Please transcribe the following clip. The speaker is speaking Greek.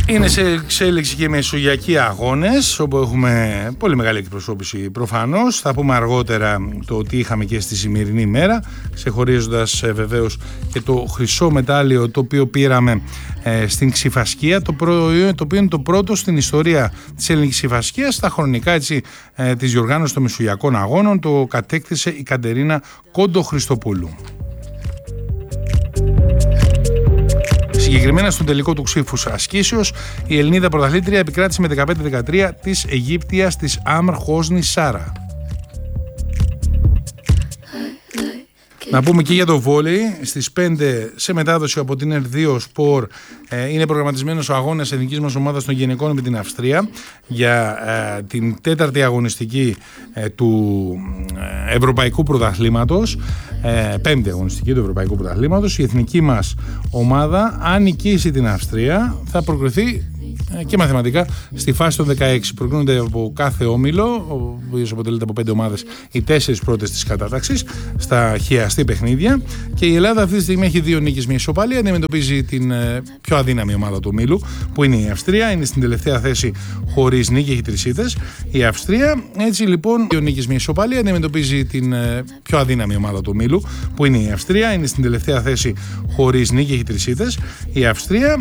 Είναι σε εξέλιξη και οι μεσογειακοί αγώνες, όπου έχουμε πολύ μεγάλη εκπροσώπηση προφανώς. Θα πούμε αργότερα το τι είχαμε και στη σημερινή μέρα, ξεχωρίζοντας βεβαίως και το χρυσό μετάλλιο το οποίο πήραμε στην Ξηφασκία, το οποίο είναι το πρώτο στην ιστορία της ελληνικής Ξηφασκίας. Στα χρονικά της διοργάνωσης των μεσογειακών αγώνων το κατέκτησε η Κατερίνα Κόντο-Χριστοπούλου. Συγκεκριμένα στον τελικό του Ξύφους ασκήσεως, η Ελληνίδα πρωταθλήτρια επικράτησε με 15-13 της Αιγύπτιας της Αμρ Χόσνη Σάρα. Να πούμε και για το βόλεϊ. Στις 5 σε μετάδοση από την R2 Sport είναι προγραμματισμένος ο αγώνας εθνικής μας ομάδας των γυναικών με την Αυστρία για την τέταρτη αγωνιστική του Ευρωπαϊκού Πρωταθλήματος, πέμπτη αγωνιστική του Ευρωπαϊκού Πρωταθλήματος. Η εθνική μας ομάδα, αν νικήσει την Αυστρία, θα προκριθεί και μαθηματικά στη φάση των 16. Προκρίνονται από κάθε όμιλο, ο οποίος αποτελείται από 5 ομάδες, οι 4 πρώτες της κατάταξης, στα χιαστή παιχνίδια. Και η Ελλάδα αυτή τη στιγμή έχει 2 νίκες, μια ισοπαλία. Αντιμετωπίζει την πιο αδύναμη ομάδα του ομίλου, που είναι η Αυστρία. Είναι στην τελευταία θέση χωρίς νίκη, έχει 3 ήττες. Η Αυστρία, έτσι λοιπόν, 2 νίκες, μια ισοπαλία. Αντιμετωπίζει την πιο αδύναμη ομάδα του ομίλου, που είναι η Αυστρία. Είναι στην τελευταία θέση χωρίς νίκη, έχει 3 ήττες. Η Αυστρία,